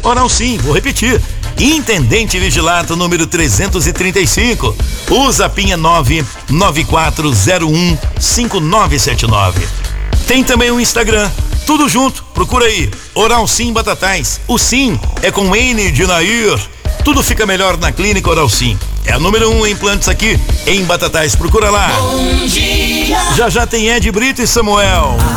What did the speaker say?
Oral Sim, vou repetir. Intendente Vigilato, número 335. Usa PIN 994015979. Tem também o Instagram, tudo junto, procura aí, Oral Sim Batatais. O Sim é com N de Nair. Tudo fica melhor na Clínica Oral Sim. É a número 1 em implantes aqui em Batatais, procura lá. Bom dia. Já tem Ed Brito e Samuel.